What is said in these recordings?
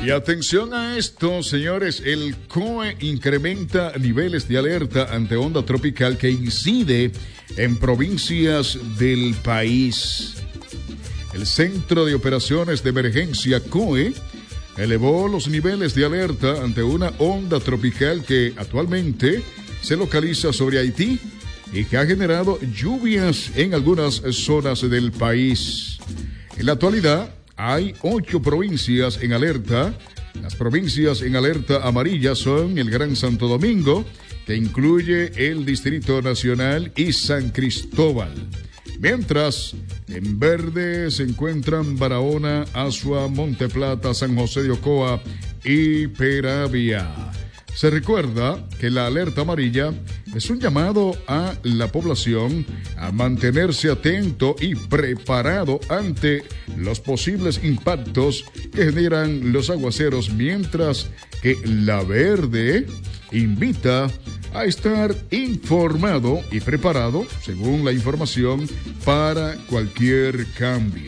Y atención a esto, señores, el COE incrementa niveles de alerta ante onda tropical que incide en provincias del país. El Centro de Operaciones de Emergencia COE elevó los niveles de alerta ante una onda tropical que actualmente se localiza sobre Haití y que ha generado lluvias en algunas zonas del país. En la actualidad, hay 8 provincias en alerta. Las provincias en alerta amarilla son el Gran Santo Domingo, que incluye el Distrito Nacional y San Cristóbal. Mientras, en verde se encuentran Barahona, Azua, Monte Plata, San José de Ocoa y Peravia. Se recuerda que la alerta amarilla es un llamado a la población a mantenerse atento y preparado ante los posibles impactos que generan los aguaceros, mientras que la verde invita a estar informado y preparado, según la información, para cualquier cambio.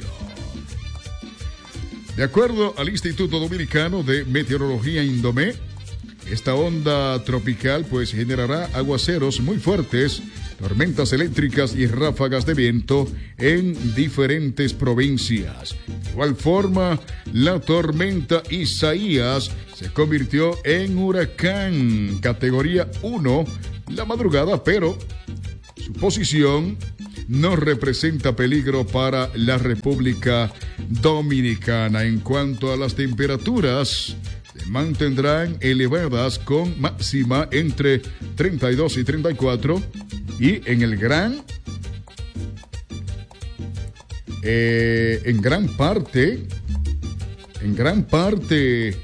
De acuerdo al Instituto Dominicano de Meteorología Indomé, esta onda tropical pues generará aguaceros muy fuertes, tormentas eléctricas y ráfagas de viento en diferentes provincias. De igual forma, la tormenta Isaías se convirtió en huracán categoría 1 la madrugada, pero su posición no representa peligro para la República Dominicana. En cuanto a las temperaturas, se mantendrán elevadas con máxima entre 32 y 34, y en el en gran parte,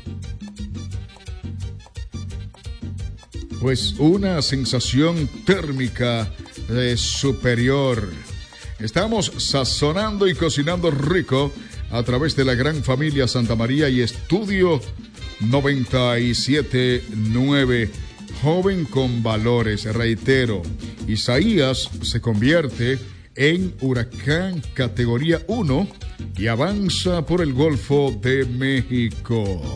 pues una sensación térmica superior. Estamos sazonando y cocinando rico a través de la gran familia Santa María y Estudio 97.9, joven con valores. Reitero, Isaías se convierte en huracán categoría 1 y avanza por el Golfo de México.